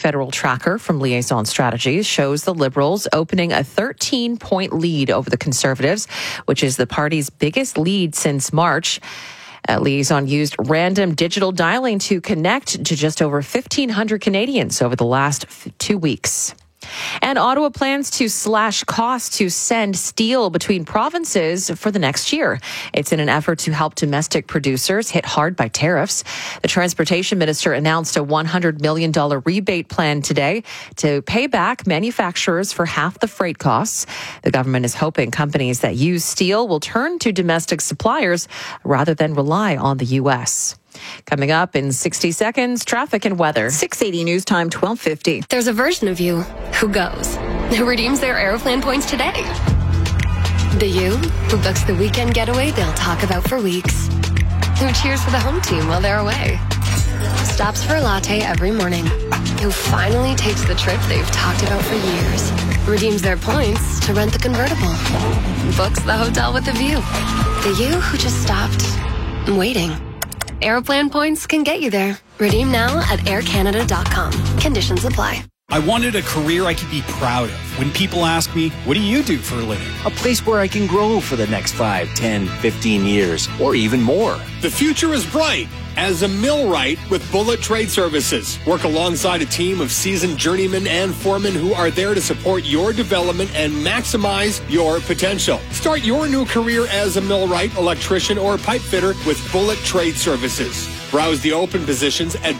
federal tracker from Liaison Strategies shows the Liberals opening a 13-point lead over the Conservatives, which is the party's biggest lead since March. Liaison used random digital dialing to connect to just over 1,500 Canadians over the last 2 weeks. And Ottawa plans to slash costs to send steel between provinces for the next year. It's in an effort to help domestic producers hit hard by tariffs. The transportation minister announced a $100 million rebate plan today to pay back manufacturers for half the freight costs. The government is hoping companies that use steel will turn to domestic suppliers rather than rely on the U.S. Coming up in 60 seconds, traffic and weather. 680 News Time, 12:50. There's a version of you who goes, who redeems their Aeroplan points today. The you who books the weekend getaway they'll talk about for weeks. Who cheers for the home team while they're away. Stops for a latte every morning. Who finally takes the trip they've talked about for years. Redeems their points to rent the convertible. Books the hotel with a view. The you who just stopped waiting. Aeroplan points can get you there. Redeem now at aircanada.com. Conditions apply. I wanted a career I could be proud of. When people ask me, what do you do for a living? A place where I can grow for the next 5, 10, 15 years, or even more. The future is bright as a millwright with Bullet Trade Services. Work alongside a team of seasoned journeymen and foremen who are there to support your development and maximize your potential. Start your new career as a millwright, electrician, or pipe fitter with Bullet Trade Services. Browse the open positions at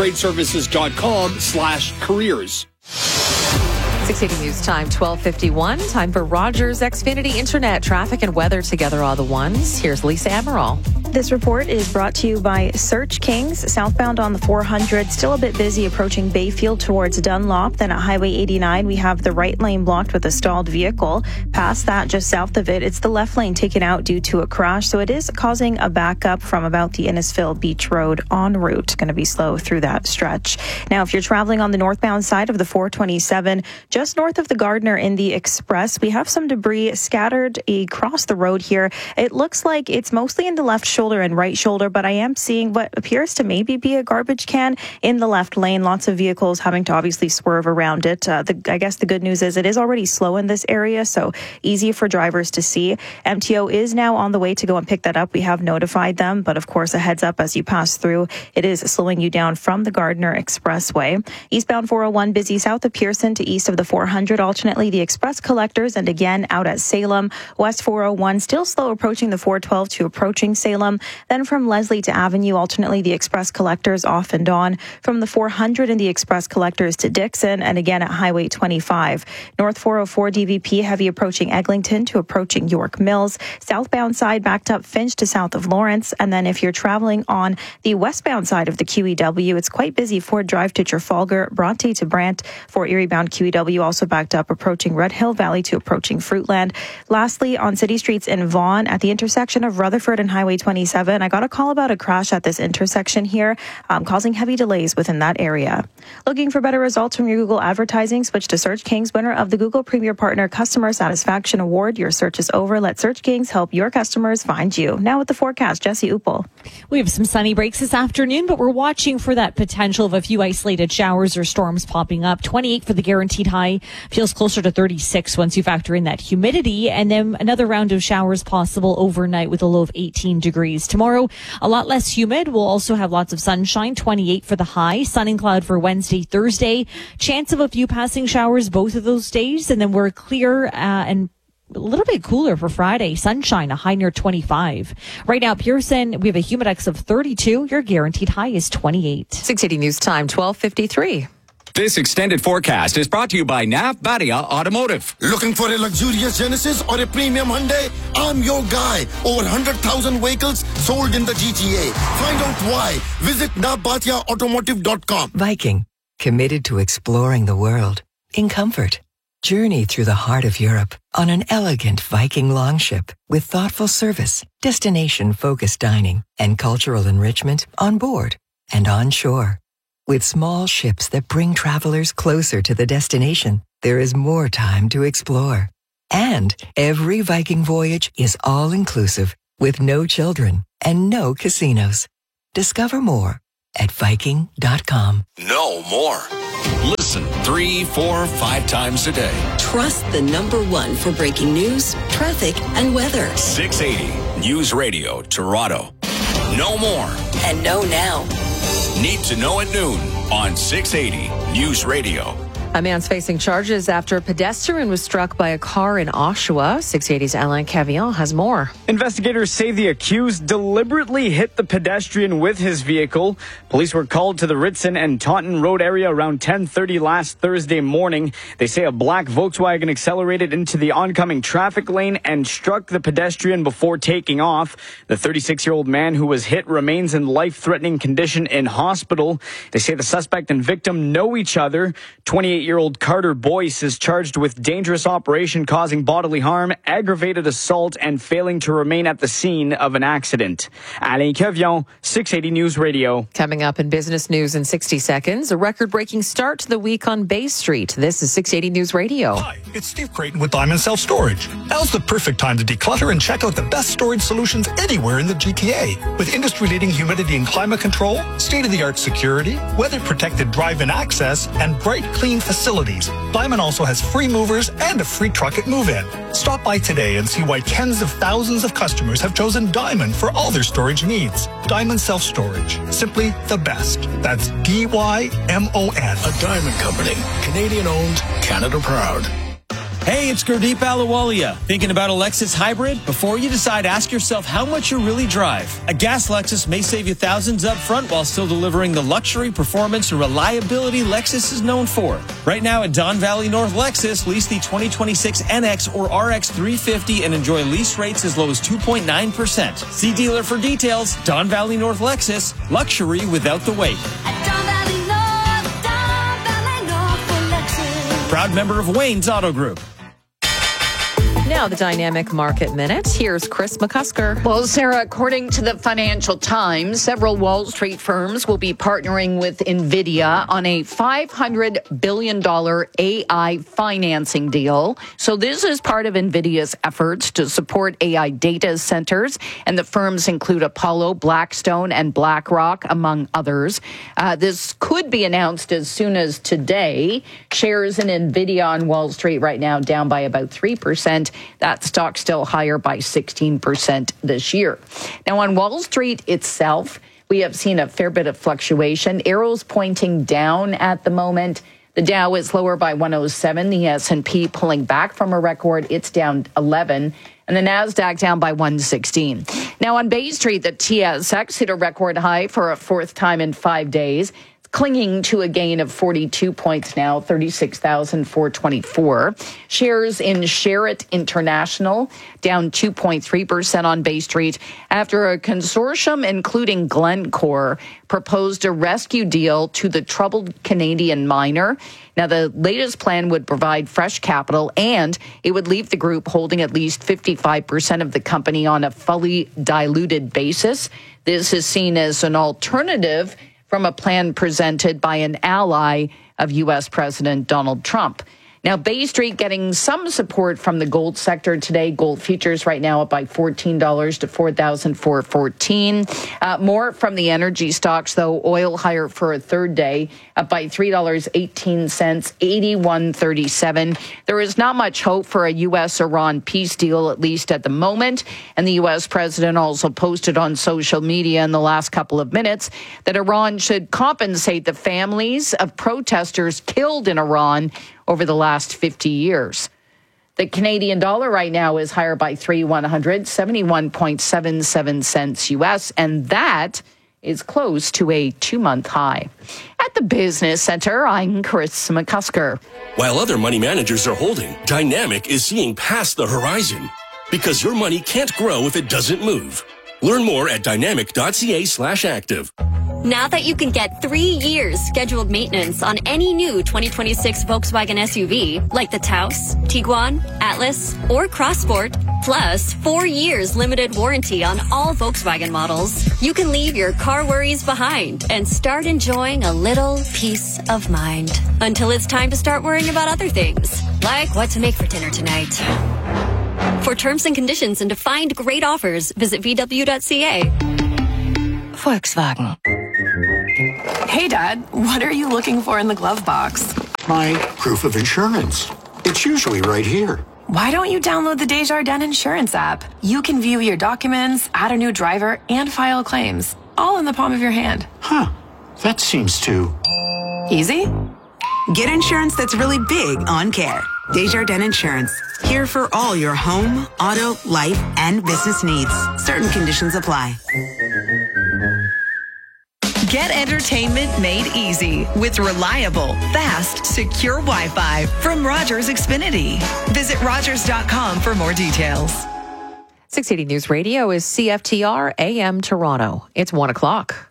bullettradeservices.com/careers. 680 News Time, 12:51. Time for Rogers Xfinity Internet. Traffic and weather together are the ones. Here's Lisa Amaral. This report is brought to you by Search Kings. Southbound on the 400, still a bit busy approaching Bayfield towards Dunlop. Then at Highway 89, we have the right lane blocked with a stalled vehicle. Past that, just south of it, it's the left lane taken out due to a crash. So it is causing a backup from about the Innisfil Beach Road en route. Going to be slow through that stretch. Now, if you're traveling on the northbound side of the 427, just north of the Gardner in the Express, we have some debris scattered across the road here. It looks like it's mostly in the left shoulder and right shoulder, but I am seeing what appears to maybe be a garbage can in the left lane. Lots of vehicles having to obviously swerve around it. I guess the good news is it is already slow in this area, so easy for drivers to see. MTO is now on the way to go and pick that up. We have notified them, but of course a heads up as you pass through. It is slowing you down from the Gardner Expressway. Eastbound 401 busy south of Pearson to east of the 400, alternately the Express Collectors, and again out at Salem. West 401 still slow approaching the 412 to approaching Salem. Then from Leslie to Avenue, alternately the Express Collectors off and on. From the 400 and the Express Collectors to Dixon, and again at Highway 25. North 404 DVP heavy approaching Eglinton to approaching York Mills. Southbound side backed up Finch to south of Lawrence. And then if you're traveling on the westbound side of the QEW, it's quite busy. Ford Drive to Trafalgar, Bronte to Brant. For Erie bound QEW also backed up approaching Red Hill Valley to approaching Fruitland. Lastly, on city streets in Vaughan at the intersection of Rutherford and Highway 27, I got a call about a crash at this intersection here, causing heavy delays within that area. Looking for better results from your Google advertising? Switch to Search Kings, winner of the Google Premier Partner Customer Satisfaction Award. Your search is over. Let Search Kings help your customers find you. Now with the forecast, Jesse Upel. We have some sunny breaks this afternoon, but we're watching for that potential of a few isolated showers or storms popping up. 28 for the guaranteed high. Feels closer to 36 once you factor in that humidity, and then another round of showers possible overnight with a low of 18 degrees. Tomorrow, a lot less humid. We'll also have lots of sunshine, 28 for the high. Sun and cloud for Wednesday, Thursday. Chance of a few passing showers both of those days. And then we're clear and a little bit cooler for Friday. Sunshine, a high near 25. Right now, Pearson, we have a humidex of 32. Your guaranteed high is 28. 680 News Time, 12:53. This extended forecast is brought to you by Nav Badia Automotive. Looking for a luxurious Genesis or a premium Hyundai? I'm your guy. Over 100,000 vehicles sold in the GTA. Find out why. Visit navbatiaautomotive.com. Viking, committed to exploring the world in comfort. Journey through the heart of Europe on an elegant Viking longship with thoughtful service, destination-focused dining, and cultural enrichment on board and on shore. With small ships that bring travelers closer to the destination, there is more time to explore. And every Viking voyage is all-inclusive with no children and no casinos. Discover more at Viking.com. No more. Listen 3, 4, 5 times a day. Trust the number one for breaking news, traffic, and weather. 680 News Radio, Toronto. Know more. And know now. Need to know at noon on 680 News Radio. A man's facing charges after a pedestrian was struck by a car in Oshawa. 680's Alain Cavillon has more. Investigators say the accused deliberately hit the pedestrian with his vehicle. Police were called to the Ritson and Taunton Road area around 10:30 last Thursday morning. They say a black Volkswagen accelerated into the oncoming traffic lane and struck the pedestrian before taking off. The 36-year-old man who was hit remains in life-threatening condition in hospital. They say the suspect and victim know each other. 28-year-old Carter Boyce is charged with dangerous operation causing bodily harm, aggravated assault, and failing to remain at the scene of an accident. Alain Cavillon, 680 News Radio. Coming up in business news in 60 seconds, a record-breaking start to the week on Bay Street. This is 680 News Radio. Hi, it's Steve Creighton with Diamond Self Storage. Now's the perfect time to declutter and check out the best storage solutions anywhere in the GTA. With industry-leading humidity and climate control, state-of-the-art security, weather-protected drive-in access, and bright, clean facilities, Diamond also has free movers and a free truck at move-in. Stop by today and see why tens of thousands of customers have chosen Diamond for all their storage needs. Diamond Self Storage, simply the best. That's DYMON. A Diamond Company, Canadian-owned, Canada proud. Hey, it's Gurdeep Ahluwalia. Thinking about a Lexus hybrid? Before you decide, ask yourself how much you really drive. A gas Lexus may save you thousands up front while still delivering the luxury, performance, and reliability Lexus is known for. Right now at Don Valley North Lexus, lease the 2026 NX or RX 350 and enjoy lease rates as low as 2.9%. See dealer for details. Don Valley North Lexus, luxury without the wait. Proud member of Wayne's Auto Group. Now the Dynamic Market Minute. Here's Chris McCusker. Well, Sarah, according to the Financial Times, several Wall Street firms will be partnering with NVIDIA on a $500 billion AI financing deal. So this is part of NVIDIA's efforts to support AI data centers, and the firms include Apollo, Blackstone, and BlackRock, among others. This could be announced as soon as today. Shares in NVIDIA on Wall Street right now down by about 3%. That stock still higher by 16% this year. Now, on Wall Street itself, we have seen a fair bit of fluctuation. Arrows pointing down at the moment. The Dow is lower by 107. The S&P pulling back from a record. It's down 11. And the NASDAQ down by 116. Now, on Bay Street, the TSX hit a record high for a fourth time in 5 days. Clinging to a gain of 42 points now, 36,424. Shares in Sherritt International down 2.3% on Bay Street after a consortium, including Glencore, proposed a rescue deal to the troubled Canadian miner. Now, the latest plan would provide fresh capital, and it would leave the group holding at least 55% of the company on a fully diluted basis. This is seen as an alternative from a plan presented by an ally of U.S. President Donald Trump. Now, Bay Street getting some support from the gold sector today. Gold futures right now up by $14 to $4,414. More from the energy stocks, though. Oil higher for a third day, up by $3.18, $81.37. There is not much hope for a U.S.-Iran peace deal, at least at the moment. And the U.S. president also posted on social media in the last couple of minutes that Iran should compensate the families of protesters killed in Iran over the last 50 years. The Canadian dollar right now is higher by 71.77 cents U.S., and that is close to a 2-month high. At the Business Center, I'm Chris McCusker. While other money managers are holding, Dynamic is seeing past the horizon. Because your money can't grow if it doesn't move. Learn more at dynamic.ca/active. Now that you can get 3 years scheduled maintenance on any new 2026 Volkswagen SUV, like the Taos, Tiguan, Atlas, or Crossport, plus 4 years limited warranty on all Volkswagen models, you can leave your car worries behind and start enjoying a little peace of mind. Until it's time to start worrying about other things, like what to make for dinner tonight. For terms and conditions and to find great offers, visit VW.ca. Volkswagen. Hey, Dad, what are you looking for in the glove box? My proof of insurance. It's usually right here. Why don't you download the Desjardins Insurance app? You can view your documents, add a new driver, and file claims, all in the palm of your hand. Huh. That seems too easy. Get insurance that's really big on care. Desjardins Insurance. Here for all your home, auto, life, and business needs. Certain conditions apply. Get entertainment made easy with reliable, fast, secure Wi-Fi from Rogers Xfinity. Visit Rogers.com for more details. 680 News Radio is CFTR AM Toronto. It's 1 o'clock.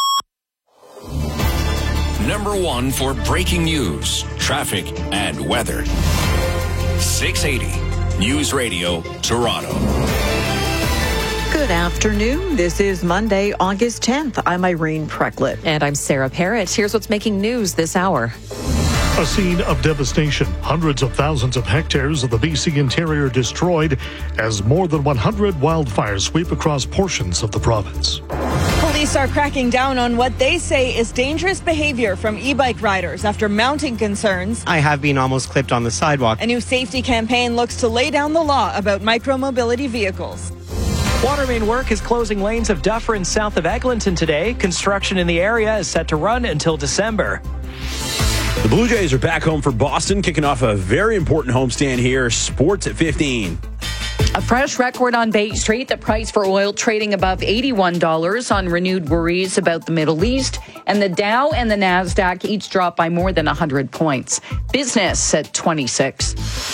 Number one for breaking news, traffic, and weather. 680 News Radio Toronto. Good afternoon. This is Monday, August 10th. I'm Irene Precklett. And I'm Sarah Parrott. Here's what's making news this hour. A scene of devastation. Hundreds of thousands of hectares of the BC interior destroyed as more than 100 wildfires sweep across portions of the province. Police are cracking down on what they say is dangerous behavior from e-bike riders after mounting concerns. I have been almost clipped on the sidewalk. A new safety campaign looks to lay down the law about micromobility vehicles. Water main work is closing lanes of Dufferin south of Eglinton today. Construction in the area is set to run until December. The Blue Jays are back home for Boston, kicking off a very important homestand here. Sports at 15. A fresh record on Bay Street. The price for oil trading above $81 on renewed worries about the Middle East. And the Dow and the NASDAQ each dropped by more than 100 points. Business at 26.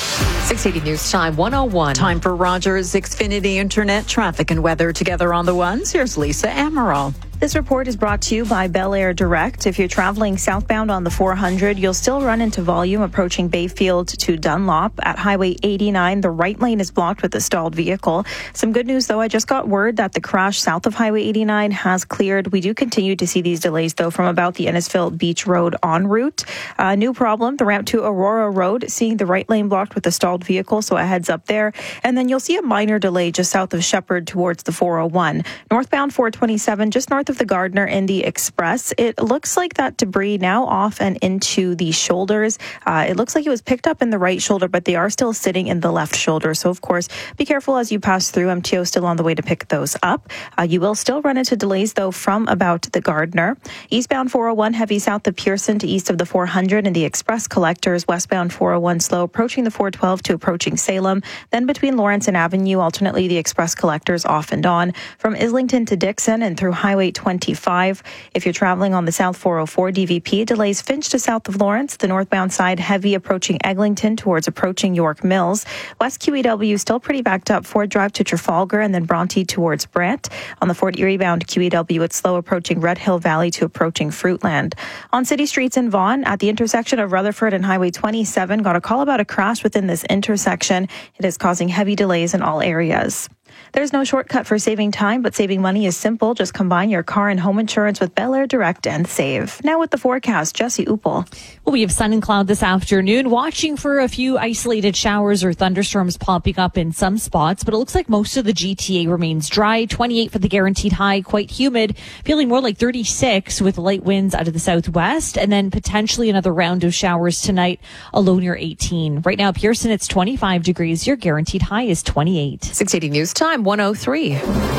680 News Time 101. Time for Rogers Xfinity Internet traffic and weather together on the ones. Here's Lisa Amaral. This report is brought to you by Bel Air Direct. If you're traveling southbound on the 400, you'll still run into volume approaching Bayfield to Dunlop. At Highway 89, the right lane is blocked with a stalled vehicle. Some good news, though. I just got word that the crash south of Highway 89 has cleared. We do continue to see these delays, though, from about the Innisfil Beach Road en route. New problem, the ramp to Aurora Road, seeing the right lane blocked with a stalled vehicle, so a heads up there. And then you'll see a minor delay just south of Shepherd towards the 401. Northbound 427, just north of the Gardner in the Express. It looks like that debris now off and into the shoulders. It looks like it was picked up in the right shoulder, but they are still sitting in the left shoulder. So, of course, be careful as you pass through. MTO still on the way to pick those up. You will still run into delays, though, from about the Gardner. Eastbound 401 heavy south of Pearson to east of the 400 and the Express collectors. Westbound 401 slow approaching the 412 to approaching Salem. Then between Lawrence and Avenue, alternately the Express collectors off and on. From Islington to Dixon and through Highway 25. If you're traveling on the South 404 DVP, delays Finch to south of Lawrence. The northbound side heavy approaching Eglinton towards approaching York Mills. West QEW still pretty backed up. Ford Drive to Trafalgar and then Bronte towards Brant. On the Fort Erie bound QEW, it's slow approaching Red Hill Valley to approaching Fruitland. On city streets in Vaughan, at the intersection of Rutherford and Highway 27, got a call about a crash within this intersection. It is causing heavy delays in all areas. There's no shortcut for saving time, but saving money is simple. Just combine your car and home insurance with Bel Air Direct and save. Now with the forecast, Jesse Uppel. Well, we have sun and cloud this afternoon, watching for a few isolated showers or thunderstorms popping up in some spots, but it looks like most of the GTA remains dry. 28 for the guaranteed high, quite humid, feeling more like 36 with light winds out of the southwest, and then potentially another round of showers tonight, a low near 18. Right now, Pearson, it's 25 degrees. Your guaranteed high is 28. 680 News Time 103.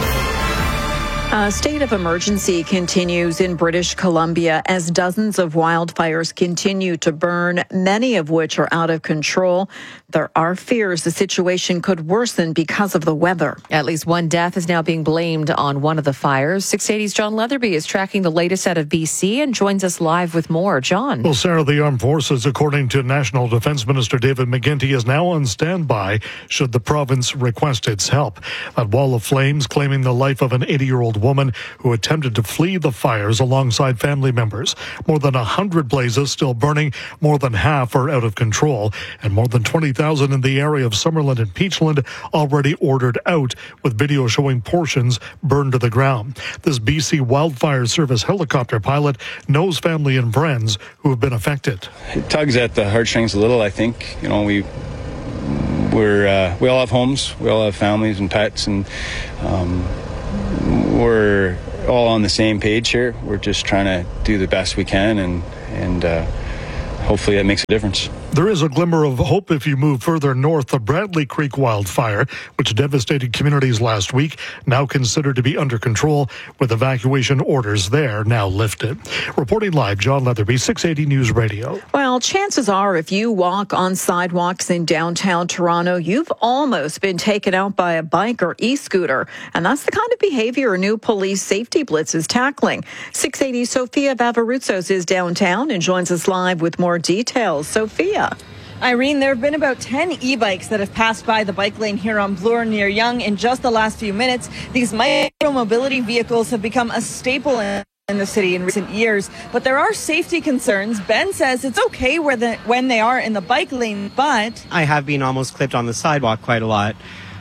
A state of emergency continues in British Columbia as dozens of wildfires continue to burn, many of which are out of control. There are fears the situation could worsen because of the weather. At least one death is now being blamed on one of the fires. 680's John Leatherby is tracking the latest out of BC and joins us live with more. John. Well, Sarah, the armed forces, according to National Defense Minister David McGuinty, is now on standby should the province request its help. That wall of flames claiming the life of an 80-year-old woman who attempted to flee the fires alongside family members. More than 100 blazes still burning, more than half are out of control, and more than 20,000 in the area of Summerland and Peachland already ordered out, with video showing portions burned to the ground. This BC Wildfire Service helicopter pilot knows family and friends who have been affected. It tugs at the heartstrings a little, I think. You know, we all have homes, we all have families and pets, and we're all on the same page here. We're just trying to do the best we can and hopefully that makes a difference. There is a glimmer of hope if you move further north. The Bradley Creek wildfire, which devastated communities last week, now considered to be under control, with evacuation orders there now lifted. Reporting live, John Leatherby, 680 News Radio. Well, chances are if you walk on sidewalks in downtown Toronto, you've almost been taken out by a bike or e-scooter. And that's the kind of behavior a new police safety blitz is tackling. 680 Sophia Vavarutsos is downtown and joins us live with more details. Sophia. Irene, there have been about 10 e-bikes that have passed by the bike lane here on Bloor near Yonge in just the last few minutes. These micro-mobility vehicles have become a staple in the city in recent years, but there are safety concerns. Ben says it's okay when they are in the bike lane, but I have been almost clipped on the sidewalk quite a lot.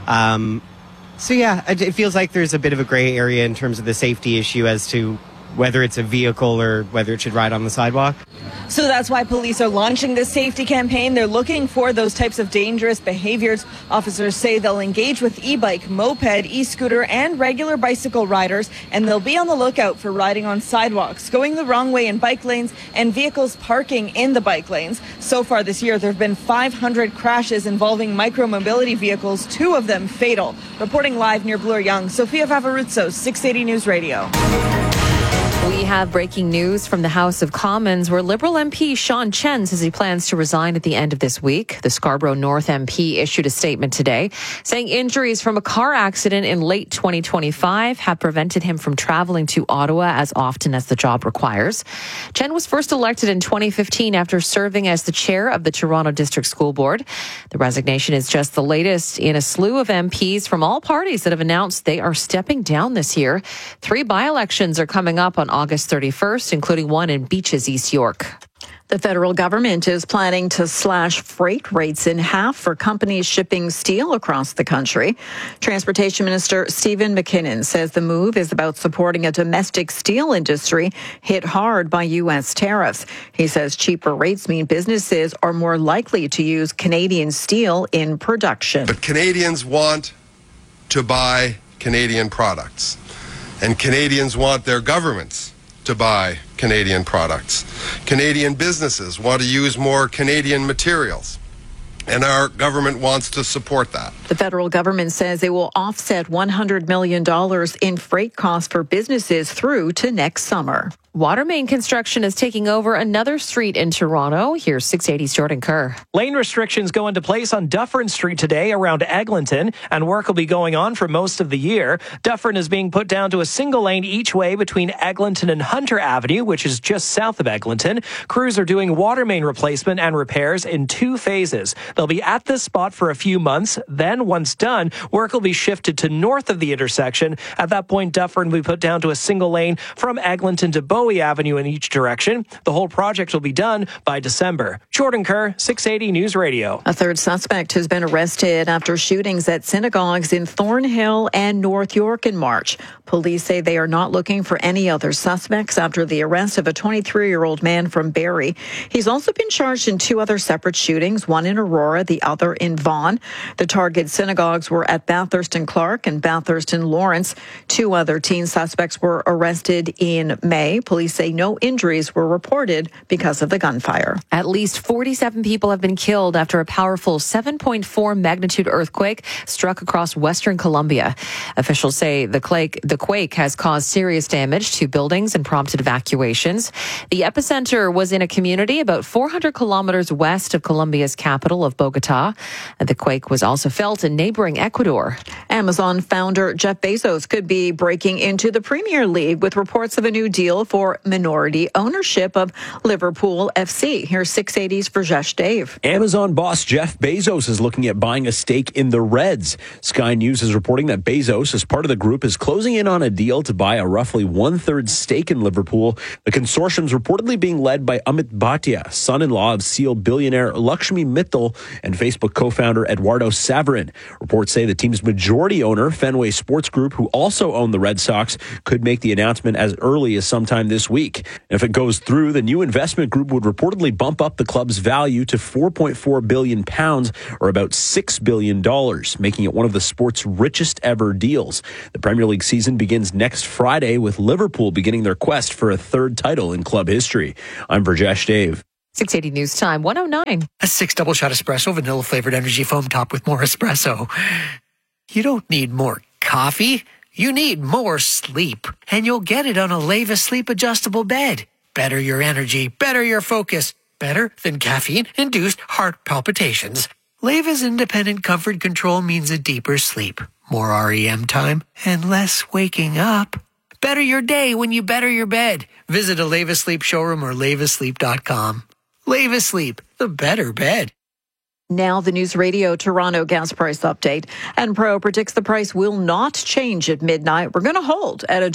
It feels like there's a bit of a gray area in terms of the safety issue as to whether it's a vehicle or whether it should ride on the sidewalk. So that's why police are launching this safety campaign. They're looking for those types of dangerous behaviors. Officers say they'll engage with e-bike, moped, e-scooter, and regular bicycle riders, and they'll be on the lookout for riding on sidewalks, going the wrong way in bike lanes, and vehicles parking in the bike lanes. So far this year, there have been 500 crashes involving micro-mobility vehicles, 2 of them fatal. Reporting live near Bloor Yonge, Sophia Vavarutsos, 680 News Radio. We have breaking news from the House of Commons, where Liberal MP Sean Chen says he plans to resign at the end of this week. The Scarborough North MP issued a statement today saying injuries from a car accident in late 2025 have prevented him from traveling to Ottawa as often as the job requires. Chen was first elected in 2015 after serving as the chair of the Toronto District School Board. The resignation is just the latest in a slew of MPs from all parties that have announced they are stepping down this year. 3 by-elections are coming up on August 31st, including one in Beaches, East York. The federal government is planning to slash freight rates in half for companies shipping steel across the country. Transportation Minister Stephen McKinnon says the move is about supporting a domestic steel industry hit hard by U.S. tariffs. He says cheaper rates mean businesses are more likely to use Canadian steel in production. But Canadians want to buy Canadian products. And Canadians want their governments to buy Canadian products. Canadian businesses want to use more Canadian materials. And our government wants to support that. The federal government says it will offset $100 million in freight costs for businesses through to next summer. Water main construction is taking over another street in Toronto. Here's 680's Jordan Kerr. Lane restrictions go into place on Dufferin Street today around Eglinton, and work will be going on for most of the year. Dufferin is being put down to a single lane each way between Eglinton and Hunter Avenue, which is just south of Eglinton. Crews are doing water main replacement and repairs in 2 phases. They'll be at this spot for a few months. Then, once done, work will be shifted to north of the intersection. At that point, Dufferin will be put down to a single lane from Eglinton to Bowie Avenue in each direction. The whole project will be done by December. Jordan Kerr, 680 News Radio. A third suspect has been arrested after shootings at synagogues in Thornhill and North York in March. Police say they are not looking for any other suspects after the arrest of a 23-year-old man from Barrie. He's also been charged in 2 other separate shootings, one in Aurora, the other in Vaughan. The target synagogues were at Bathurst and Clark and Bathurst and Lawrence. 2 other teen suspects were arrested in May. Police say no injuries were reported because of the gunfire. At least 47 people have been killed after a powerful 7.4 magnitude earthquake struck across western Colombia. Officials say the quake has caused serious damage to buildings and prompted evacuations. The epicenter was in a community about 400 kilometers west of Colombia's capital of Bogota. The quake was also felt in neighboring Ecuador. Amazon founder Jeff Bezos could be breaking into the Premier League with reports of a new deal for minority ownership of Liverpool FC. Here's 680's Rajesh Dave. Amazon boss Jeff Bezos is looking at buying a stake in the Reds. Sky News is reporting that Bezos, as part of the group, is closing in on a deal to buy a roughly 1/3 stake in Liverpool. The consortium is reportedly being led by Amit Bhatia, son-in-law of SEAL billionaire Lakshmi Mittal and Facebook co-founder Eduardo Saverin. Reports say the team's majority owner, Fenway Sports Group, who also own the Red Sox, could make the announcement as early as sometime this week. If it goes through, the new investment group would reportedly bump up the club's value to £4.4 billion, or about $6 billion, making it one of the sport's richest ever deals. The Premier League season begins next Friday, with Liverpool beginning their quest for a 3rd title in club history. I'm Rajesh Dave. 680 News Time, 109. A 6 double shot espresso, vanilla flavored energy foam topped with more espresso. You don't need more coffee. You need more sleep. And you'll get it on a Leva Sleep adjustable bed. Better your energy, better your focus. Better than caffeine-induced heart palpitations. Leva's independent comfort control means a deeper sleep, more REM time, and less waking up. Better your day when you better your bed. Visit a Leva Sleep showroom or levasleep.com. Leva Sleep, the better bed. Now the News Radio Toronto gas price update. Enpro predicts the price will not change at midnight. We're going to hold at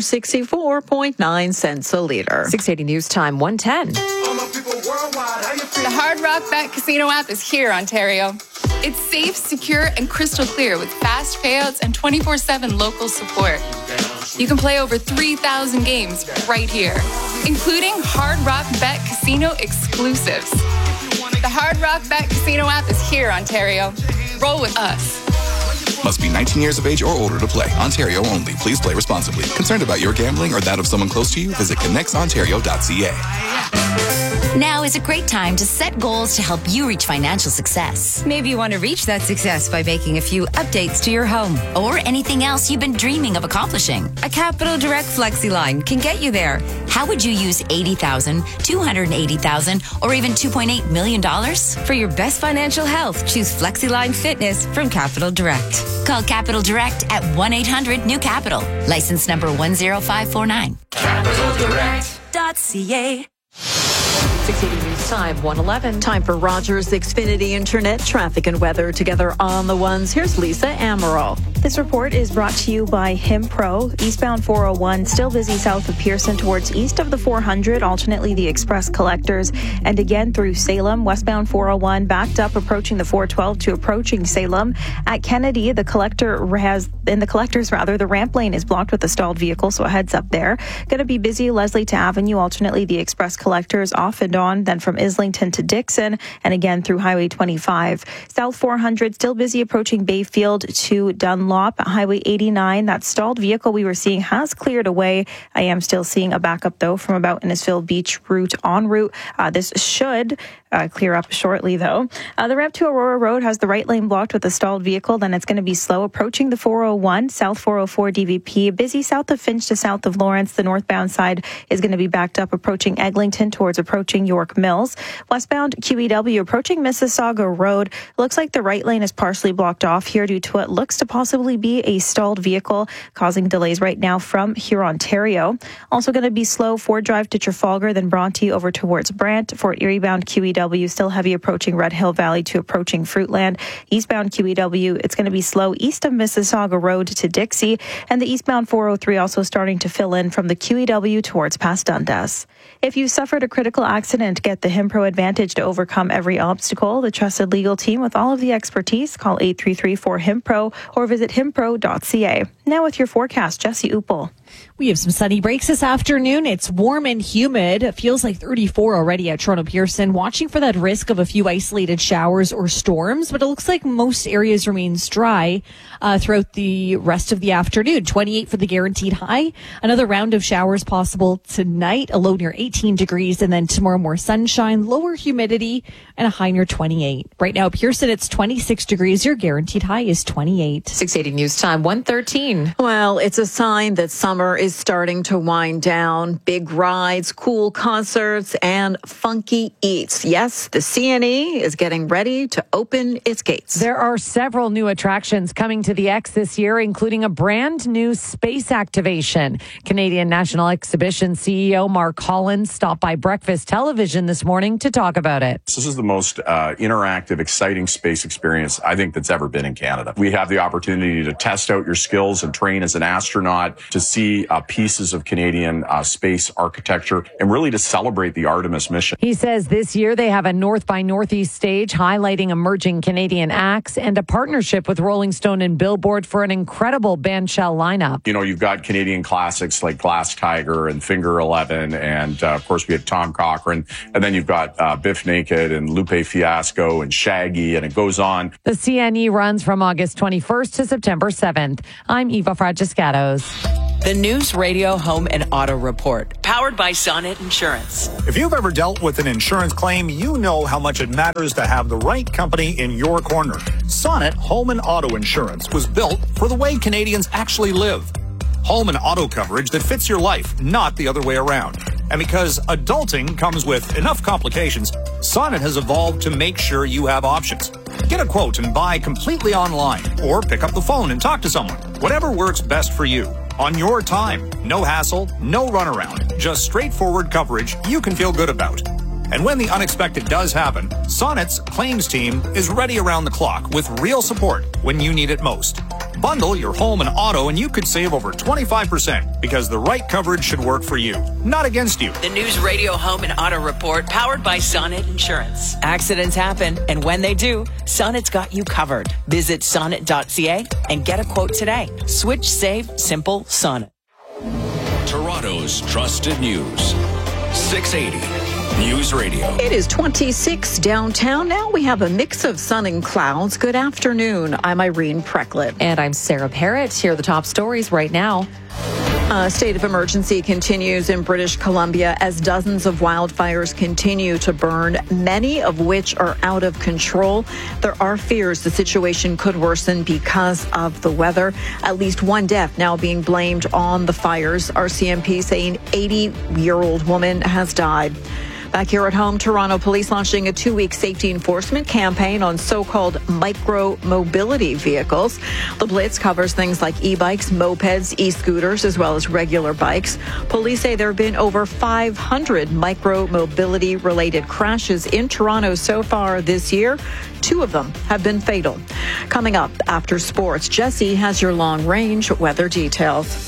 $1.64.9 a liter. 680 News Time, 110. The Hard Rock Bet Casino app is here, Ontario. It's safe, secure, and crystal clear with fast payouts and 24/7 local support. You can play over 3,000 games right here, including Hard Rock Bet Casino exclusives. The Hard Rock Bet Casino app is here, Ontario. Roll with us. Must be 19 years of age or older to play. Ontario only. Please play responsibly. Concerned about your gambling or that of someone close to you? Visit connectsontario.ca. Now is a great time to set goals to help you reach financial success. Maybe you want to reach that success by making a few updates to your home or anything else you've been dreaming of accomplishing. A Capital Direct FlexiLine can get you there. How would you use $80,000, $280,000, or even $2.8 million? For your best financial health, choose FlexiLine Fitness from Capital Direct. Call Capital Direct at 1-800-NEW-CAPITAL. License number 10549. CapitalDirect.ca. 680 News Time, 111. Time for Rogers Xfinity Internet traffic and weather together on the ones. Here's Lisa Amaral. This report is brought to you by Himpro. Eastbound 401 still busy south of Pearson towards east of the 400, alternately the Express Collectors, and again through Salem. Westbound 401 backed up approaching the 412 to approaching Salem. At Kennedy, the collectors, the ramp lane is blocked with a stalled vehicle, so a heads up there. Going to be busy Leslie to Avenue, alternately the Express Collectors off and on, then from Islington to Dixon, and again through Highway 25. South 400 still busy approaching Bayfield to Dunlop. Highway 89, that stalled vehicle we were seeing has cleared away. I am still seeing a backup though from about Innisfil Beach route en route. This should clear up shortly though. The ramp to Aurora Road has the right lane blocked with a stalled vehicle. Then it's going to be slow approaching the 401, South 404 DVP. Busy south of Finch to south of Lawrence. The northbound side is going to be backed up approaching Eglinton towards approaching York Mills. Westbound QEW approaching Mississauga Road. Looks like the right lane is partially blocked off here due to what looks to possibly be a stalled vehicle causing delays right now from Hurontario. Also going to be slow Ford Drive to Trafalgar, then Bronte over towards Brant. Fort Erie bound QEW still heavy approaching Red Hill Valley to approaching Fruitland. Eastbound QEW, it's going to be slow east of Mississauga Road to Dixie, and the eastbound 403 also starting to fill in from the QEW towards past Dundas. If you suffered a critical accident, get the Himpro Advantage to overcome every obstacle. The trusted legal team with all of the expertise. Call 833-4HIMPRO or visit himpro.ca. Now with your forecast, Jesse Uppel. We have some sunny breaks this afternoon. It's warm and humid. It feels like 34 already at Toronto Pearson. Watching for that risk of a few isolated showers or storms, but it looks like most areas remains dry throughout the rest of the afternoon. 28 for the guaranteed high. Another round of showers possible tonight, a low near 18 degrees, and then tomorrow more sunshine, lower humidity, and a high near 28. Right now, Pearson, it's 26 degrees. Your guaranteed high is 28. 680 News Time, 113. Well, it's a sign that summer is starting to wind down. Big rides, cool concerts, and funky eats. Yes, the CNE is getting ready to open its gates. There are several new attractions coming to the X this year, including a brand new space activation. Canadian National Exhibition CEO Mark Holland stopped by Breakfast Television this morning to talk about it. This is the most interactive, exciting space experience I think that's ever been in Canada. We have the opportunity to test out your skills and train as an astronaut, to see pieces of Canadian space architecture, and really to celebrate the Artemis mission. He says this year they have a North by Northeast stage highlighting emerging Canadian acts and a partnership with Rolling Stone and Billboard for an incredible bandshell lineup. You know, you've got Canadian classics like Glass Tiger and Finger 11, and of course we have Tom Cochrane, and then you've got Biff Naked and Lupe Fiasco and Shaggy, and it goes on. The CNE runs from August 21st to September 7th. I'm Eva Fragiscatos. The News Radio Home and Auto Report, powered by Sonnet Insurance. If you've ever dealt with an insurance claim, you know how much it matters to have the right company in your corner. Sonnet Home and Auto Insurance was built for the way Canadians actually live. Home and auto coverage that fits your life, not the other way around. And because adulting comes with enough complications, Sonnet has evolved to make sure you have options. Get a quote and buy completely online, or pick up the phone and talk to someone. Whatever works best for you. On your time. No hassle, no runaround. Just straightforward coverage you can feel good about. And when the unexpected does happen, Sonnet's claims team is ready around the clock with real support when you need it most. Bundle your home and auto and you could save over 25% because the right coverage should work for you, not against you. The News Radio Home and Auto Report, powered by Sonnet Insurance. Accidents happen, and when they do, Sonnet's got you covered. Visit sonnet.ca and get a quote today. Switch, save, simple, Sonnet. Toronto's trusted news. 680 News Radio. It is 26 downtown. Now we have a mix of sun and clouds. Good afternoon. I'm Irene Precklett. And I'm Sarah Parrott. Here are the top stories right now. A state of emergency continues in British Columbia as dozens of wildfires continue to burn, many of which are out of control. There are fears the situation could worsen because of the weather. At least one death now being blamed on the fires. RCMP saying 80-year-old woman has died. Back here at home, Toronto police launching a 2-week safety enforcement campaign on so-called micro-mobility vehicles. The blitz covers things like e-bikes, mopeds, e-scooters, as well as regular bikes. Police say there have been over 500 micro-mobility related crashes in Toronto so far this year. 2 of them have been fatal. Coming up after sports, Jesse has your long-range weather details.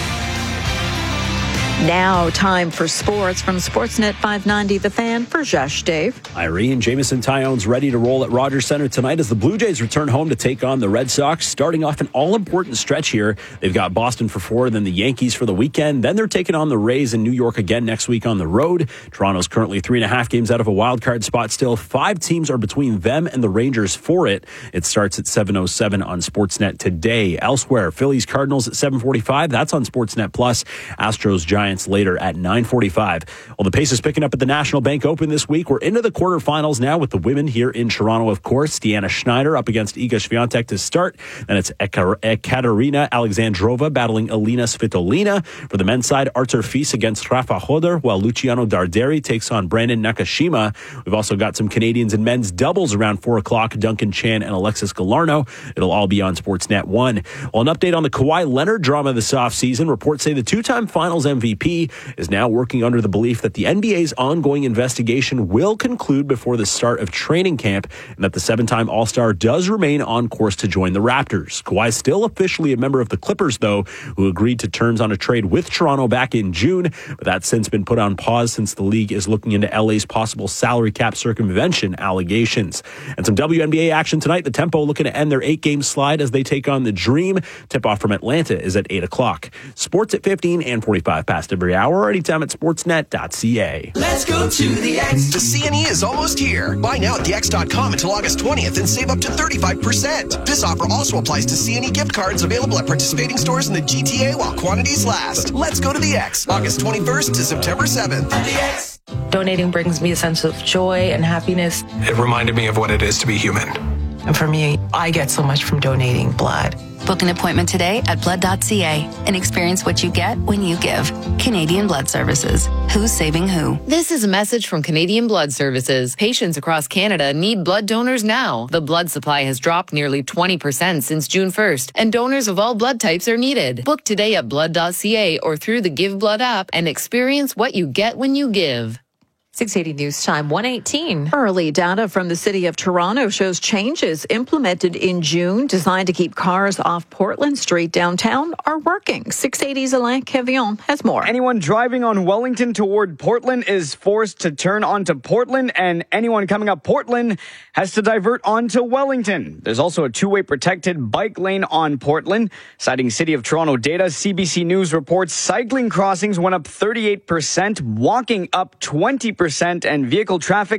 Now, time for sports from Sportsnet 590, The Fan, for Josh Dave. Irene, Jamison Tyone's ready to roll at Rogers Centre tonight as the Blue Jays return home to take on the Red Sox. Starting off an all-important stretch here. They've got Boston for 4, then the Yankees for the weekend. Then they're taking on the Rays in New York again next week on the road. Toronto's currently 3.5 games out of a wild card spot still. 5 teams are between them and the Rangers for it. It starts at 7:07 on Sportsnet today. Elsewhere, Phillies Cardinals at 7:45. That's on Sportsnet Plus. Astros Giants later at 9:45. Well, the pace is picking up at the National Bank Open this week. We're into the quarterfinals now with the women here in Toronto, of course. Deanna Schneider up against Iga Swiatek to start. Then it's Ekaterina Alexandrova battling Elina Svitolina. For the men's side, Artur Fils against Rafa Hodor, while Luciano Darderi takes on Brandon Nakashima. We've also got some Canadians in men's doubles around 4 o'clock. Duncan Chan and Alexis Galarno. It'll all be on Sportsnet 1. Well, an update on the Kawhi Leonard drama this offseason. Reports say the 2-time Finals MVP is now working under the belief that the NBA's ongoing investigation will conclude before the start of training camp and that the 7-time All-Star does remain on course to join the Raptors. Kawhi is still officially a member of the Clippers, though, who agreed to terms on a trade with Toronto back in June, but that's since been put on pause since the league is looking into LA's possible salary cap circumvention allegations. And some WNBA action tonight. The Tempo looking to end their 8-game slide as they take on the Dream. Tip-off from Atlanta is at 8 o'clock. Sports at 15 and 45 past every hour, or anytime at sportsnet.ca. Let's go to the X. The CNE is almost here. Buy now at thex.com until August 20th and save up to 35%. This offer also applies to CNE gift cards available at participating stores in the GTA while quantities last. Let's go to the X. August 21st to September 7th. The X. Donating brings me a sense of joy and happiness. It reminded me of what it is to be human. And for me, I get so much from donating blood. Book an appointment today at blood.ca and experience what you get when you give. Canadian Blood Services. Who's saving who? This is a message from Canadian Blood Services. Patients across Canada need blood donors now. The blood supply has dropped nearly 20% since June 1st, and donors of all blood types are needed. Book today at blood.ca or through the Give Blood app and experience what you get when you give. 680 News Time, 1:18. Early data from the city of Toronto shows changes implemented in June designed to keep cars off Portland Street downtown are working. 680's Alain Quevillon has more. Anyone driving on Wellington toward Portland is forced to turn onto Portland, and anyone coming up Portland has to divert onto Wellington. There's also a 2-way protected bike lane on Portland. Citing City of Toronto data, CBC News reports cycling crossings went up 38%, walking up 20%, and vehicle traffic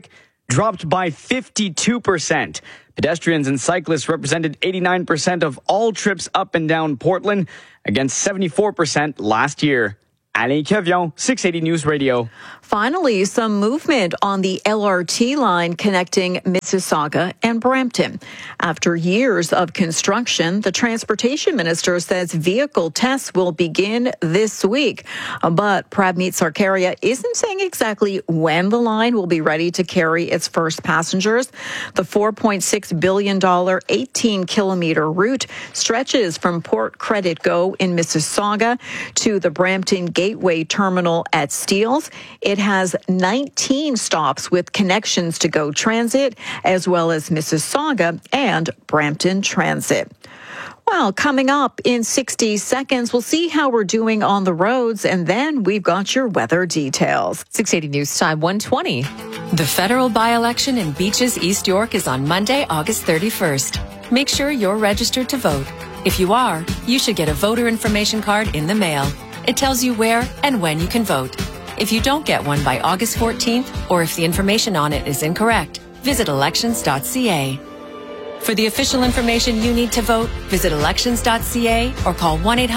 dropped by 52%. Pedestrians and cyclists represented 89% of all trips up and down Portland, against 74% last year. Alain Kevion, 680 News Radio. Finally, some movement on the LRT line connecting Mississauga and Brampton. After years of construction, the transportation minister says vehicle tests will begin this week. But Prabmeet Sarkaria isn't saying exactly when the line will be ready to carry its first passengers. The $4.6 billion 18-kilometer route stretches from Port Credit Go in Mississauga to the Brampton Gateway Terminal at Steeles. It has 19 stops with connections to Go Transit, as well as Mississauga and Brampton Transit. Well, coming up in 60 seconds, we'll see how we're doing on the roads, and then we've got your weather details. 680 News Time, 1:20. The federal by-election in Beaches, East York is on Monday, August 31st. Make sure you're registered to vote. If you are, you should get a voter information card in the mail. It tells you where and when you can vote. If you don't get one by August 14th, or if the information on it is incorrect, visit elections.ca. For the official information you need to vote, visit elections.ca or call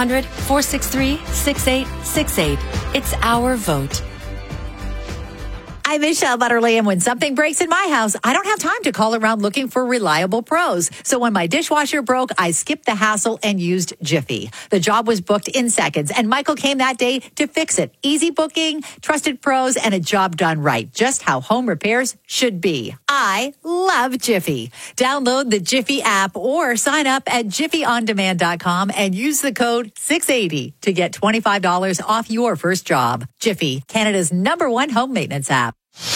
1-800-463-6868. It's our vote. I'm Michelle Butterly, and when something breaks in my house, I don't have time to call around looking for reliable pros. So when my dishwasher broke, I skipped the hassle and used Jiffy. The job was booked in seconds, and Michael came that day to fix it. Easy booking, trusted pros, and a job done right. Just how home repairs should be. I love Jiffy. Download the Jiffy app or sign up at jiffyondemand.com and use the code 680 to get $25 off your first job. Jiffy, Canada's #1 home maintenance app.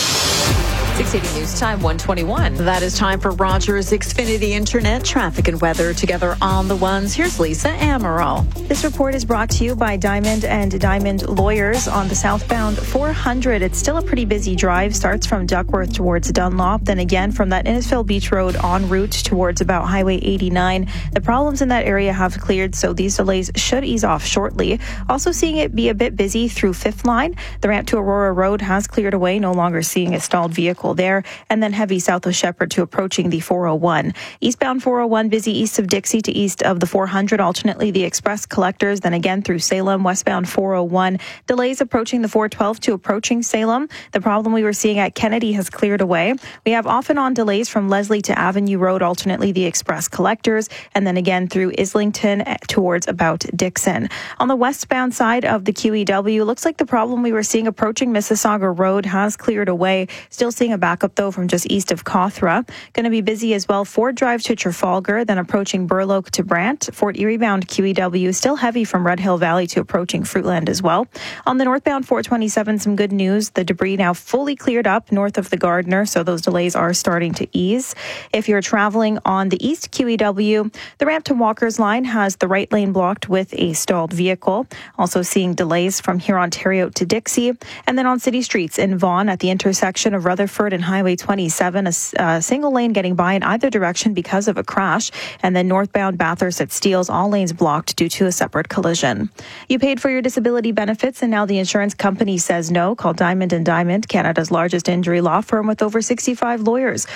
680 News Time, 1:21. That is time for Rogers Xfinity Internet traffic and weather together on the ones. Here's Lisa Amaral. This report is brought to you by Diamond and Diamond Lawyers on the southbound 400. It's still a pretty busy drive. Starts from Duckworth towards Dunlop. Then again from that Innisfil Beach Road en route towards about Highway 89. The problems in that area have cleared, so these delays should ease off shortly. Also seeing it be a bit busy through 5th Line. The ramp to Aurora Road has cleared away. No longer seeing a stalled vehicle there, and then heavy south of Shepherd to approaching the 401. Eastbound 401 busy east of Dixie to east of the 400, alternately the Express Collectors, then again through Salem. Westbound 401 delays approaching the 412 to approaching Salem. The problem we were seeing at Kennedy has cleared away. We have off and on delays from Leslie to Avenue Road, alternately the Express Collectors, and then again through Islington towards about Dixon. On the westbound side of the QEW, looks like the problem we were seeing approaching Mississauga Road has cleared away. Still seeing a backup though from just east of Cawthra. Going to be busy as well. Ford Drive to Trafalgar, then approaching Burloak to Brant. Fort Erie bound QEW still heavy from Red Hill Valley to approaching Fruitland as well. On the northbound 427, some good news. The debris now fully cleared up north of the Gardner, so those delays are starting to ease. If you're traveling on the east QEW, the ramp to Walker's Line has the right lane blocked with a stalled vehicle. Also seeing delays from here Ontario to Dixie. And then on city streets in Vaughan at the intersection of Rutherford and Highway 27, a single lane getting by in either direction because of a crash. And then northbound Bathurst at Steeles, all lanes blocked due to a separate collision. You paid for your disability benefits and now the insurance company says no. Call Diamond and Diamond, Canada's largest injury law firm with over 65 lawyers.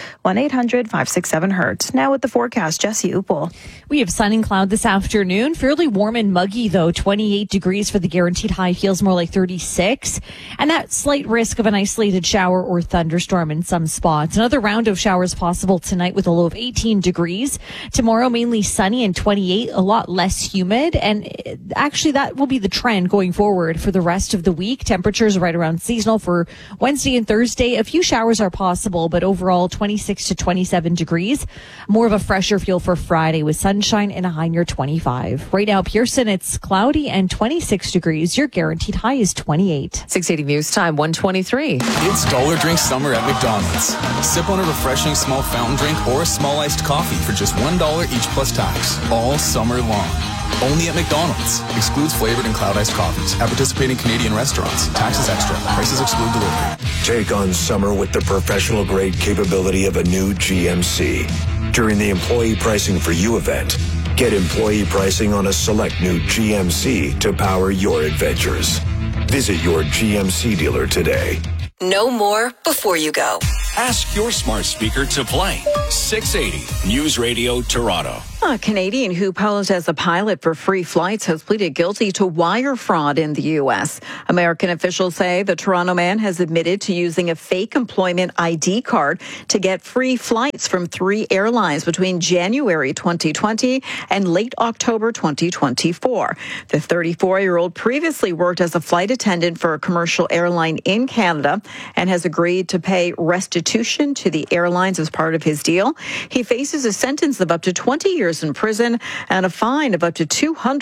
1-800-567-HURT. Now with the forecast, Jesse Upel. We have sun and cloud this afternoon. Fairly warm and muggy though. 28 degrees for the guaranteed high. Feels more like 36. And that slight risk of an isolated shower or thunderstorm in some spots. Another round of showers possible tonight with a low of 18 degrees. Tomorrow, mainly sunny and 28, a lot less humid. And actually, that will be the trend going forward for the rest of the week. Temperatures right around seasonal for Wednesday and Thursday. A few showers are possible, but overall 26 to 27 degrees. More of a fresher feel for Friday with sunshine and a high near 25. Right now, Pearson, it's cloudy and 26 degrees. Your guaranteed high is 28. 680 News Time, 1:23. It's Dollar Drink Summer at McDonald's. Sip on a refreshing small fountain drink or a small iced coffee for just $1 each plus tax. All summer long. Only at McDonald's. Excludes flavored and cloud iced coffees. At participating Canadian restaurants. Taxes extra. Prices exclude delivery. Take on summer with the professional grade capability of a new GMC. During the Employee Pricing for You event, get employee pricing on a select new GMC to power your adventures. Visit your GMC dealer today. Know more before you go. Ask your smart speaker to play. 680 News Radio Toronto. A Canadian who posed as a pilot for free flights has pleaded guilty to wire fraud in the U.S. American officials say the Toronto man has admitted to using a fake employment ID card to get free flights from 3 airlines between January 2020 and late October 2024. The 34-year-old previously worked as a flight attendant for a commercial airline in Canada and has agreed to pay restitution to the airlines as part of his deal. He faces a sentence of up to 20 years in prison and a fine of up to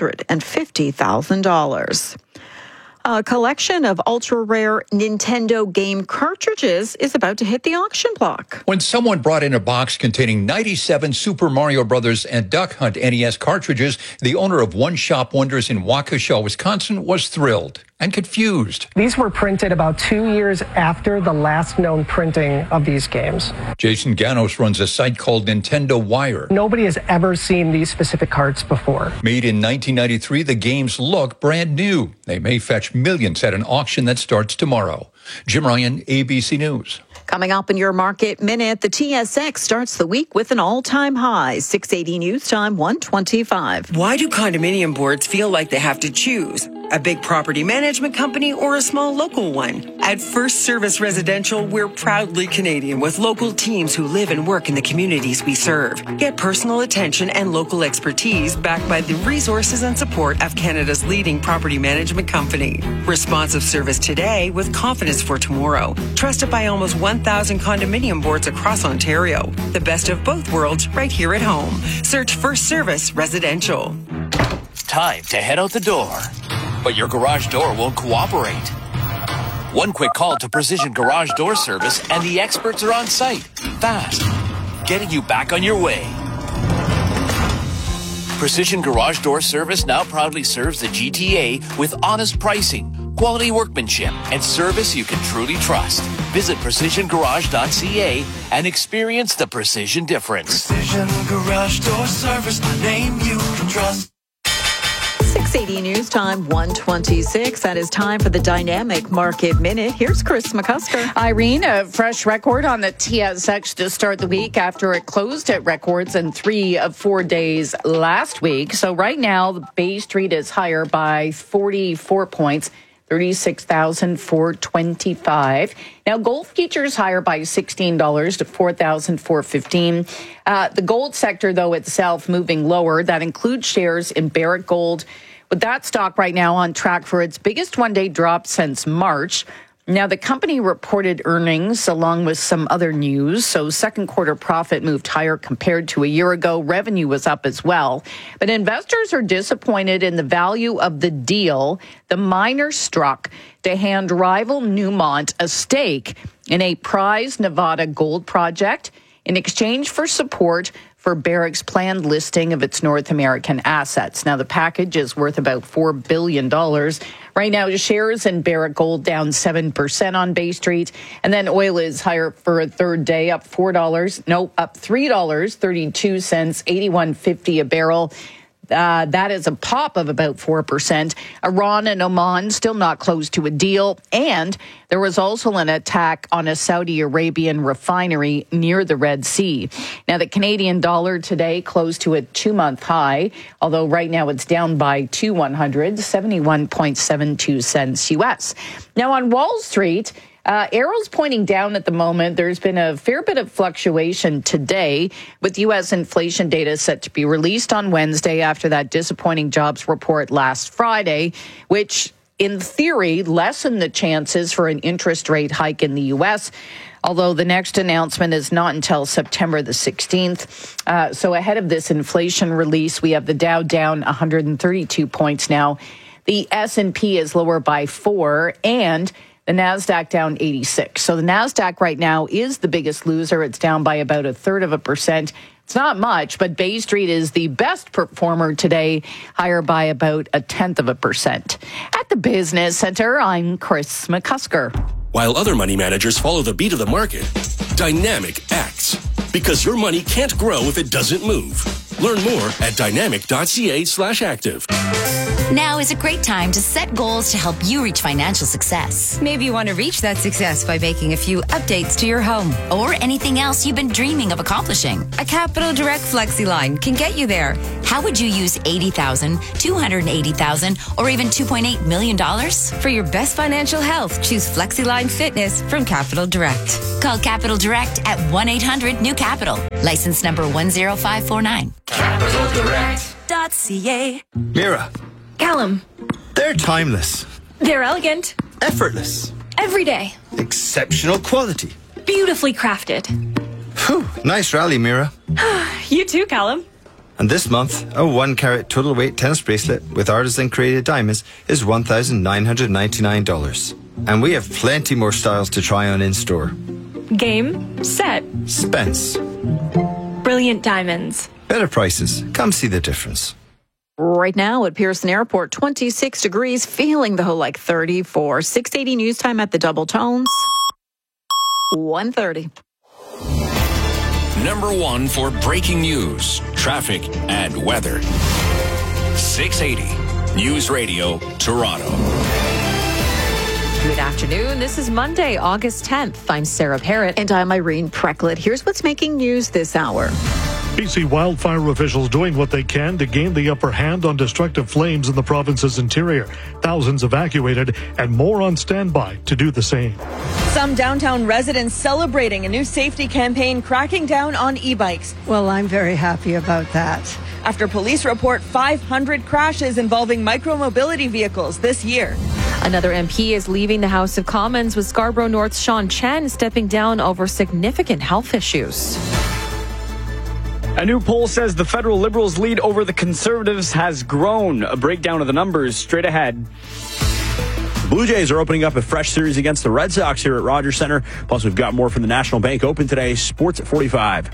$250,000. A collection of ultra-rare Nintendo game cartridges is about to hit the auction block. When someone brought in a box containing 97 Super Mario Brothers and Duck Hunt NES cartridges, the owner of One Shop Wonders in Waukesha, Wisconsin, was thrilled and confused. These were printed about 2 years after the last known printing of these games. Jason Ganos runs a site called Nintendo Wire. Nobody has ever seen these specific carts before. Made in 1993, the games look brand new. They may fetch millions at an auction that starts tomorrow. Jim Ryan, ABC News. Coming up in your Market Minute, the TSX starts the week with an all-time high. 680 News Time, 1:25. Why do condominium boards feel like they have to choose? A big property management company or a small local one? At First Service Residential, we're proudly Canadian with local teams who live and work in the communities we serve. Get personal attention and local expertise backed by the resources and support of Canada's leading property management company. Responsive service today with confidence for tomorrow. Trusted by almost 1,000 condominium boards across Ontario. The best of both worlds right here at home. Search First Service Residential. Time to head out the door. But your garage door won't cooperate. One quick call to Precision Garage Door Service and the experts are on site. Fast. Getting you back on your way. Precision Garage Door Service now proudly serves the GTA with honest pricing, quality workmanship, and service you can truly trust. Visit precisiongarage.ca and experience the precision difference. Precision Garage Door Service, the name you can trust. 680 News Time, 1:26. That is time for the Dynamic Market Minute. Here's Chris McCusker. Irene, a fresh record on the TSX to start the week after it closed at records in 3 of 4 days last week. So right now, the Bay Street is higher by 44 points. 36,425. Now, gold futures higher by $16 to 4,415. The gold sector, though, itself moving lower. That includes shares in Barrick Gold, with that stock right now on track for its biggest one-day drop since March. Now, the company reported earnings along with some other news. So second quarter profit moved higher compared to a year ago. Revenue was up as well. But investors are disappointed in the value of the deal the miners struck to hand rival Newmont a stake in a prized Nevada gold project in exchange for support for Barrick's planned listing of its North American assets. Now, the package is worth about $4 billion. Right now, shares in Barrick Gold down 7% on Bay Street. And then oil is higher for a third day, up $3.32, 81.50 a barrel. That is a pop of about 4%. Iran and Oman still not close to a deal. And there was also an attack on a Saudi Arabian refinery near the Red Sea. Now, the Canadian dollar today closed to a 2-month high, although right now it's down by 2/100, 71.72 cents U.S. Now, on Wall Street, arrows pointing down at the moment. There's been a fair bit of fluctuation today with U.S. inflation data set to be released on Wednesday after that disappointing jobs report last Friday, which in theory lessened the chances for an interest rate hike in the U.S., although the next announcement is not until September the 16th. So ahead of this inflation release, we have the Dow down 132 points now. The S&P is lower by 4, and the NASDAQ down 86. So the NASDAQ right now is the biggest loser. It's down by about 1/3%. It's not much, but Bay Street is the best performer today, higher by about 0.1%. At the Business Center, I'm Chris McCusker. While other money managers follow the beat of the market, Dynamic acts. Because your money can't grow if it doesn't move. Learn more at dynamic.ca/active. Now is a great time to set goals to help you reach financial success. Maybe you want to reach that success by making a few updates to your home or anything else you've been dreaming of accomplishing. A Capital Direct FlexiLine can get you there. How would you use $80,000, $280,000, or even $2.8 million? For your best financial health, choose FlexiLine Fitness from Capital Direct. Call Capital Direct at 1-800-NEW-CAPITAL. License number 10549. CapitalDirect.ca. Mira. Callum. They're timeless. They're elegant. Effortless. Everyday. Exceptional quality. Beautifully crafted. Whew, nice rally, Mira. You too, Callum. And this month, a 1-carat total weight tennis bracelet with artisan created diamonds is $1,999. And we have plenty more styles to try on in store. Game. Set. Spence. Brilliant diamonds. Better prices. Come see the difference. Right now at Pearson Airport, 26 degrees, feeling though like 34. 680 news time at the Double Tones. 1:30. Number 1 for breaking news, traffic, and weather. 680 News Radio, Toronto. Good afternoon. This is Monday, August 10th. I'm Sarah Parrott. And I'm Irene Precklett. Here's what's making news this hour. BC wildfire officials doing what they can to gain the upper hand on destructive flames in the province's interior. Thousands evacuated and more on standby to do the same. Some downtown residents celebrating a new safety campaign cracking down on e-bikes. Well, I'm very happy about that. After police report 500 crashes involving micromobility vehicles this year. Another MP is leaving the House of Commons, with Scarborough North's Sean Chen stepping down over significant health issues. A new poll says the federal Liberals' lead over the Conservatives has grown. A breakdown of the numbers straight ahead. The Blue Jays are opening up a fresh series against the Red Sox here at Rogers Center. Plus, we've got more from the National Bank Open today. Sports at 45.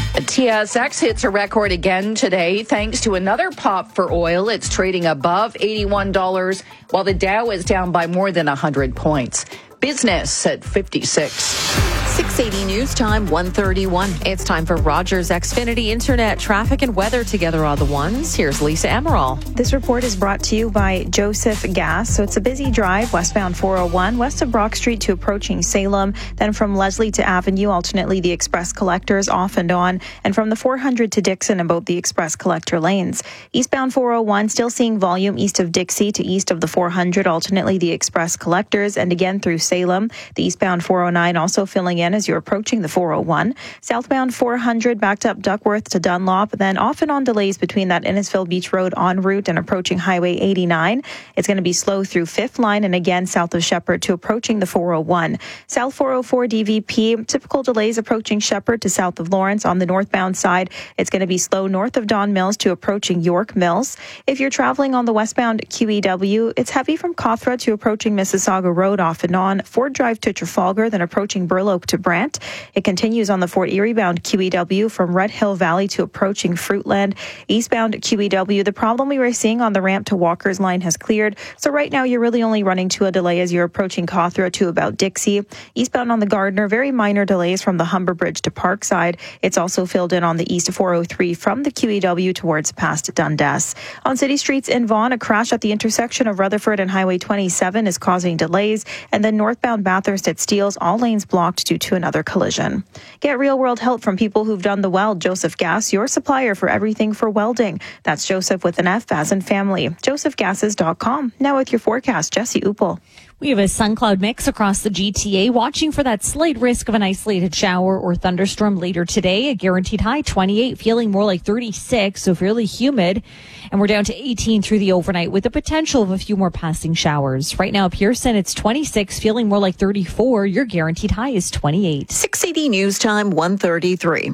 TSX hits a record again today thanks to another pop for oil. It's trading above $81, while the Dow is down by more than 100 points. Business at 56. 680 news time, 1:31. It's time for Rogers Xfinity Internet traffic and weather together all the ones. Here's Lisa Emerald. This report is brought to you by Joseph Gas. So it's a busy drive westbound 401, west of Brock Street to approaching Salem. Then from Leslie to Avenue, alternately the express collectors off and on. And from the 400 to Dixon in both the express collector lanes. Eastbound 401, still seeing volume east of Dixie to east of the 400, alternately the express collectors. And again through Salem. The eastbound 409 also filling in as you're approaching the 401. Southbound 400 backed up Duckworth to Dunlop, then off and on delays between that Innisfil Beach Road en route and approaching Highway 89. It's going to be slow through 5th Line and again south of Shepherd to approaching the 401. South 404 DVP, typical delays approaching Shepherd to south of Lawrence. On the northbound side, it's going to be slow north of Don Mills to approaching York Mills. If you're traveling on the westbound QEW, it's heavy from Cawthra to approaching Mississauga Road off and on. Ford Drive to Trafalgar, then approaching Burloak to Brant. It continues on the Fort Erie bound QEW from Red Hill Valley to approaching Fruitland. Eastbound QEW, the problem we were seeing on the ramp to Walker's Line has cleared. So right now you're really only running to a delay as you're approaching Cawthra to about Dixie. Eastbound on the Gardner, very minor delays from the Humber Bridge to Parkside. It's also filled in on the East 403 from the QEW towards past Dundas. On city streets in Vaughan, a crash at the intersection of Rutherford and Highway 27 is causing delays. And then northbound Bathurst at Steeles, all lanes blocked due to another collision. Get real-world help from people who've done the weld. Joseph Gas, your supplier for everything for welding. That's Joseph with an F as in family. josephgases.com. Now with your forecast, Jesse Uppel. We have a sun cloud mix across the GTA, watching for that slight risk of an isolated shower or thunderstorm later today. A guaranteed high 28, feeling more like 36, so fairly humid. And we're down to 18 through the overnight with the potential of a few more passing showers. Right now, Pearson, it's 26, feeling more like 34. Your guaranteed high is 28. 680 news time, 1:33.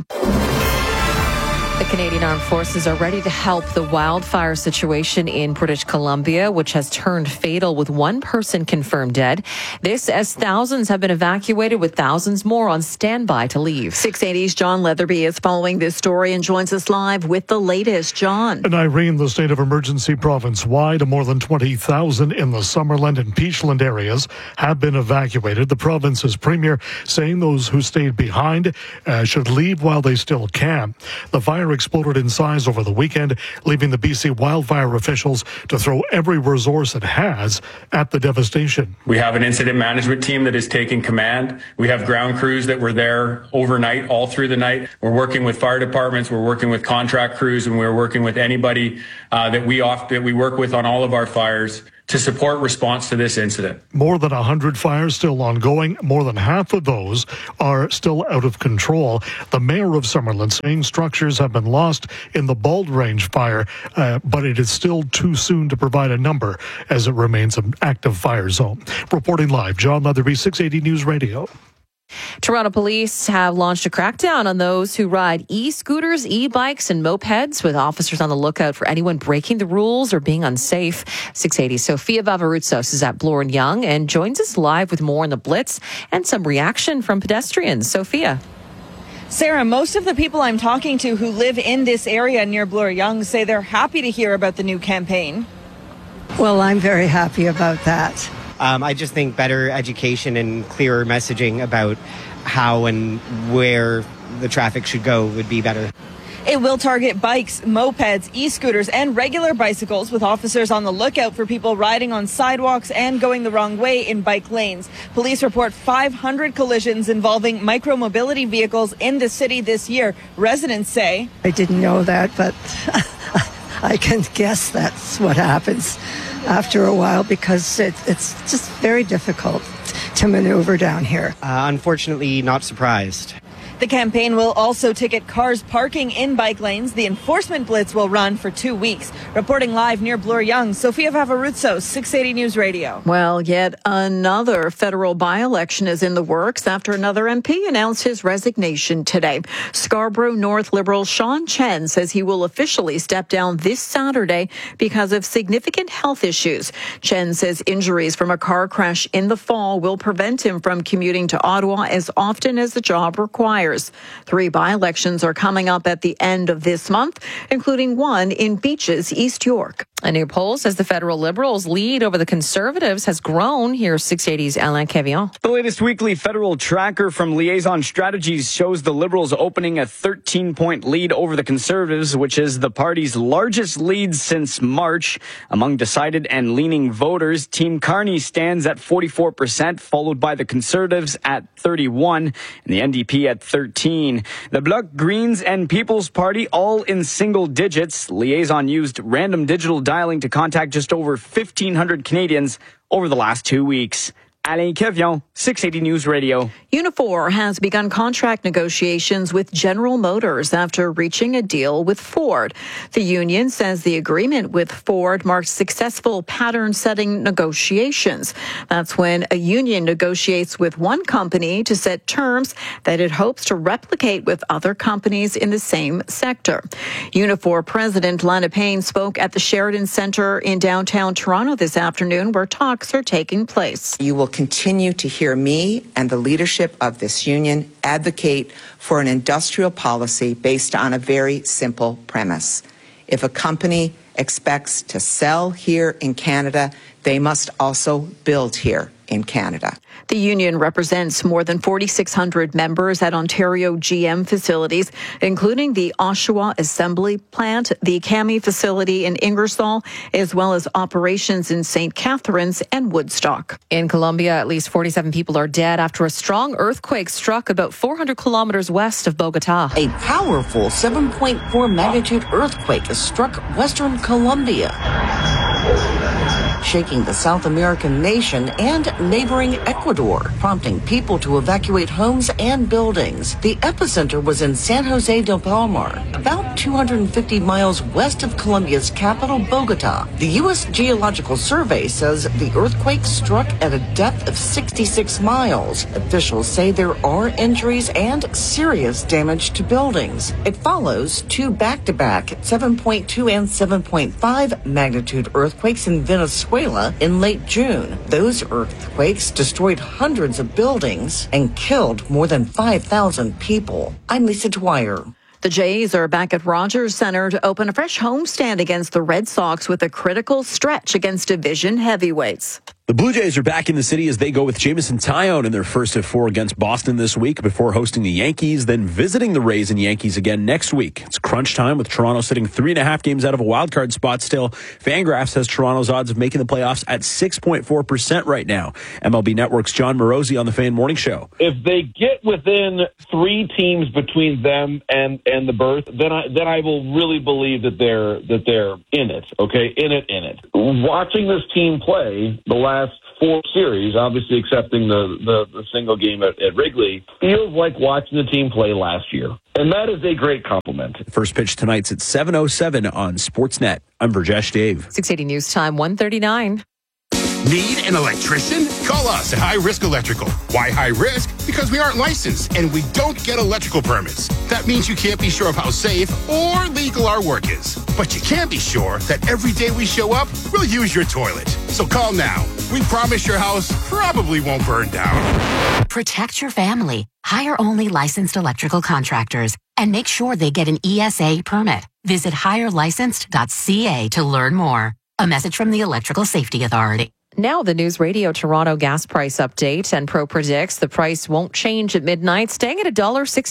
The Canadian Armed Forces are ready to help the wildfire situation in British Columbia, which has turned fatal with one person confirmed dead. This as thousands have been evacuated, with thousands more on standby to leave. 680's John Leatherby is following this story and joins us live with the latest. John. And Irene, the state of emergency province-wide, more than 20,000 in the Summerland and Peachland areas have been evacuated. The province's premier saying those who stayed behind should leave while they still can. The fire fire exploded in size over the weekend, leaving the BC wildfire officials to throw every resource it has at the devastation. We have an incident management team that is taking command. We have ground crews that were there overnight, all through the night. We're working with fire departments, we're working with contract crews, and we're working with anybody that we work with on all of our fires to support response to this incident. More than 100 fires still ongoing. More than half of those are still out of control. The mayor of Summerlin saying structures have been lost in the Bald Range fire, but it is still too soon to provide a number as it remains an active fire zone. Reporting live, John Leatherby, 680 News Radio. Toronto police have launched a crackdown on those who ride e-scooters, e-bikes, and mopeds, with officers on the lookout for anyone breaking the rules or being unsafe. 680 Sophia Vavaroutsos is at Bloor and Young and joins us live with more on the blitz and some reaction from pedestrians. Sophia. Sarah, most of the people I'm talking to who live in this area near Bloor Young say they're happy to hear about the new campaign. Well, I'm very happy about that. I just think better education and clearer messaging about how and where the traffic should go would be better. It will target bikes, mopeds, e-scooters, and regular bicycles, with officers on the lookout for people riding on sidewalks and going the wrong way in bike lanes. Police report 500 collisions involving micromobility vehicles in the city this year. Residents say, I didn't know that, but I can guess that's what happens after a while, because it's just very difficult to maneuver down here. Unfortunately, not surprised. The campaign will also ticket cars parking in bike lanes. The enforcement blitz will run for 2 weeks. Reporting live near Bloor Young, Sophia Vavaroutsos, 680 News Radio. Well, yet another federal by-election is in the works after another MP announced his resignation today. Scarborough North Liberal Sean Chen says he will officially step down this Saturday because of significant health issues. Chen says injuries from a car crash in the fall will prevent him from commuting to Ottawa as often as the job requires. 3 by-elections are coming up at the end of this month, including one in Beaches, East York. A new poll says the federal Liberals' lead over the Conservatives has grown. Here's 680's Alain Quevillon. The latest weekly federal tracker from Liaison Strategies shows the Liberals opening a 13-point lead over the Conservatives, which is the party's largest lead since March. Among decided and leaning voters, Team Carney stands at 44%, followed by the Conservatives at 31% and the NDP at 13%. The Bloc, Greens, and People's Party all in single digits. Liaison used random digital dialing to contact just over 1,500 Canadians over the last 2 weeks. Alain Quevillon, 680 News Radio. Unifor has begun contract negotiations with General Motors after reaching a deal with Ford. The union says the agreement with Ford marks successful pattern-setting negotiations. That's when a union negotiates with one company to set terms that it hopes to replicate with other companies in the same sector. Unifor President Lana Payne spoke at the Sheridan Centre in downtown Toronto this afternoon, where talks are taking place. You will continue to hear me and the leadership of this union advocate for an industrial policy based on a very simple premise. If a company expects to sell here in Canada, they must also build here in Canada. The union represents more than 4,600 members at Ontario GM facilities, including the Oshawa Assembly Plant, the Kami facility in Ingersoll, as well as operations in St. Catharines and Woodstock. In Colombia, at least 47 people are dead after a strong earthquake struck about 400 kilometers west of Bogota. A powerful 7.4 magnitude earthquake has struck western Colombia, shaking the South American nation and neighboring Ecuador, prompting people to evacuate homes and buildings. The epicenter was in San Jose del Palmar, about 250 miles west of Colombia's capital, Bogota. The U.S. Geological Survey says the earthquake struck at a depth of 66 miles. Officials say there are injuries and serious damage to buildings. It follows 2 back-to-back 7.2 and 7.5 magnitude earthquakes in Venezuela in late June. Those earthquakes destroyed hundreds of buildings and killed more than 5,000 people. I'm Lisa Dwyer. The Jays are back at Rogers Centre to open a fresh homestand against the Red Sox with a critical stretch against division heavyweights. The Blue Jays are back in the city as they go with Jameson Taillon in their first of 4 against Boston this week before hosting the Yankees, then visiting the Rays and Yankees again next week. It's crunch time with Toronto sitting 3.5 games out of a wildcard spot still. Fangraphs has Toronto's odds of making the playoffs at 6.4% right now. MLB Network's John Morosi on the Fan Morning Show. If they get within 3 teams between them and the berth, then I will really believe that they're in it. Okay, in it. Watching this team play the last 4 series, obviously accepting the single game at Wrigley, feels like watching the team play last year. And that is a great compliment. First pitch tonight's at 7:07 on Sportsnet. I'm Burjesh Dave. 680 News Time, 1:39. Need an electrician? Call us at High Risk Electrical. Why high risk? Because we aren't licensed and we don't get electrical permits. That means you can't be sure of how safe or legal our work is. But you can be sure that every day we show up, we'll use your toilet. So call now. We promise your house probably won't burn down. Protect your family. Hire only licensed electrical contractors and make sure they get an ESA permit. Visit hirelicensed.ca to learn more. A message from the Electrical Safety Authority. Now the News Radio Toronto gas price update. Enpro predicts the price won't change at midnight, staying at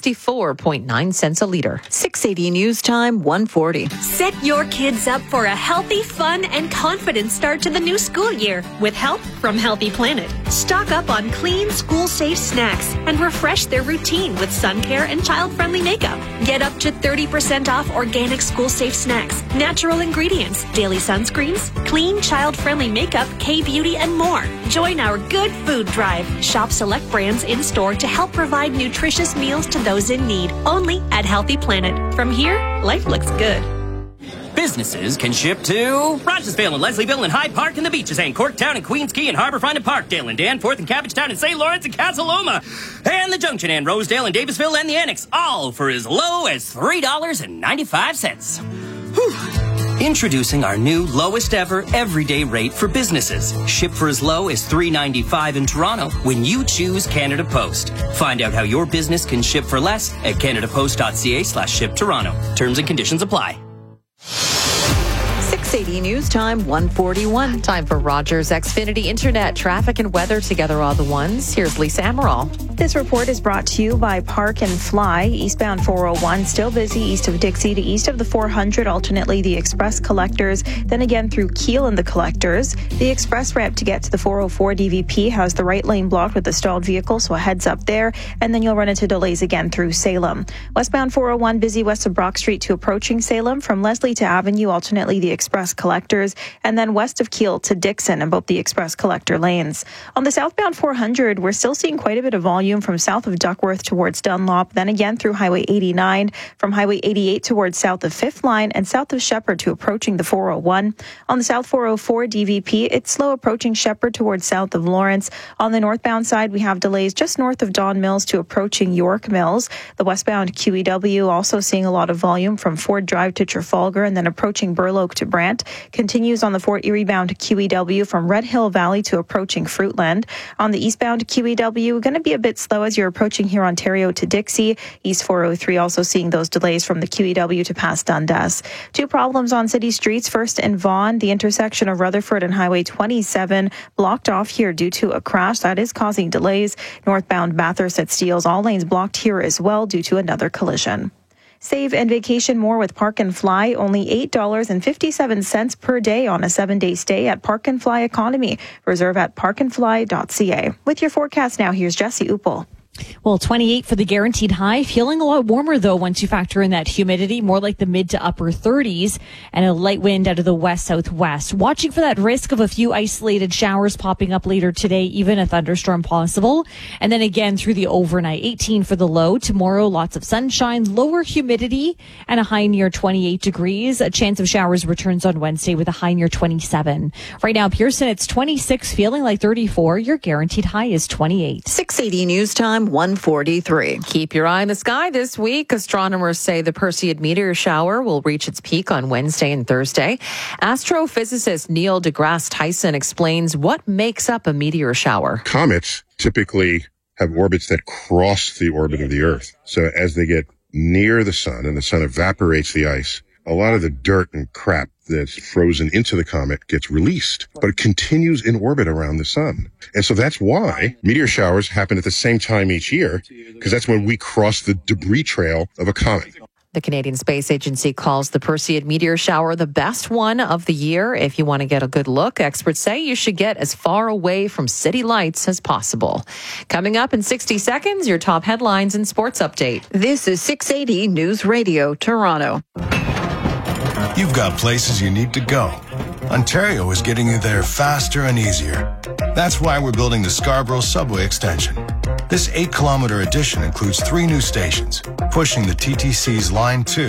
$1.64.9 a liter. 680 News Time, 1:40. Set your kids up for a healthy, fun, and confident start to the new school year with help from Healthy Planet. Stock up on clean, school-safe snacks and refresh their routine with sun care and child-friendly makeup. Get up to 30% off organic school-safe snacks, natural ingredients, daily sunscreens, clean, child-friendly makeup, K-Beauty, and more. Join our Good Food Drive. Shop select brands in-store to help provide nutritious meals to those in need. Only at Healthy Planet. From here, life looks good. Businesses can ship to Rochesville and Leslieville and Hyde Park and the Beaches and Corktown and Queens Quay and Harbourfront and Parkdale and Danforth and Cabbagetown and St. Lawrence and Casa Loma and the Junction and Rosedale and Davisville and the Annex, all for as low as $3.95. Whew. Introducing our new lowest ever everyday rate for businesses. Ship for as low as $3.95 in Toronto when you choose Canada Post. Find out how your business can ship for less at canadapost.ca/ship Toronto. Terms and conditions apply. 680 News Time, 1:41. Time for Rogers Xfinity Internet. Traffic and weather together all the ones. Here's Lisa Amaral. This report is brought to you by Park and Fly. Eastbound 401, still busy east of Dixie to east of the 400, alternately the Express Collectors, then again through Keele and the Collectors. The express ramp to get to the 404 DVP has the right lane blocked with a stalled vehicle, so a heads up there, and then you'll run into delays again through Salem. Westbound 401, busy west of Brock Street to approaching Salem, from Leslie to Avenue, alternately the Express Collectors, and then west of Keele to Dixon in both the Express Collector lanes. On the southbound 400, we're still seeing quite a bit of volume from south of Duckworth towards Dunlop, then again through Highway 89, from Highway 88 towards south of 5th Line, and south of Shepherd to approaching the 401. On the south 404 DVP, it's slow approaching Shepherd towards south of Lawrence. On the northbound side, we have delays just north of Don Mills to approaching York Mills. The westbound QEW also seeing a lot of volume from Ford Drive to Trafalgar and then approaching Burloak to Brant. Continues on the Fort Erie bound QEW from Red Hill Valley to approaching Fruitland. On the eastbound QEW, going to be a bit slow as you're approaching here Ontario to Dixie. East 403 also seeing those delays from the QEW to past Dundas. 2 problems on city streets. First in Vaughan, the intersection of Rutherford and Highway 27 blocked off here due to a crash that is causing delays. Northbound Bathurst at Steeles, all lanes blocked here as well due to another collision. Save and vacation more with Park and Fly. Only $8.57 per day on a 7-day stay at Park and Fly Economy. Reserve at parkandfly.ca. With your forecast now, here's Jesse Uppel. Well, 28 for the guaranteed high. Feeling a lot warmer, though, once you factor in that humidity, more like the mid to upper 30s, and a light wind out of the west-southwest. Watching for that risk of a few isolated showers popping up later today, even a thunderstorm possible. And then again through the overnight, 18 for the low. Tomorrow, lots of sunshine, lower humidity, and a high near 28 degrees. A chance of showers returns on Wednesday with a high near 27. Right now, Pearson, it's 26, feeling like 34. Your guaranteed high is 28. 680 News Time, 1:43. Keep your eye on the sky this week. Astronomers say the Perseid meteor shower will reach its peak on Wednesday and Thursday. Astrophysicist Neil deGrasse Tyson explains what makes up a meteor shower. Comets typically have orbits that cross the orbit of the Earth. So as they get near the sun and the sun evaporates the ice a lot of the dirt and crap that's frozen into the comet gets released, but it continues in orbit around the sun. And so that's why meteor showers happen at the same time each year, because that's when we cross the debris trail of a comet. The Canadian Space Agency calls the Perseid meteor shower the best one of the year. If you want to get a good look, experts say you should get as far away from city lights as possible. Coming up in 60 seconds, your top headlines and sports update. This is 680 News Radio, Toronto. You've got places you need to go. Ontario is getting you there faster and easier. That's why we're building the Scarborough Subway Extension. This 8-kilometer addition includes 3 new stations, pushing the TTC's Line 2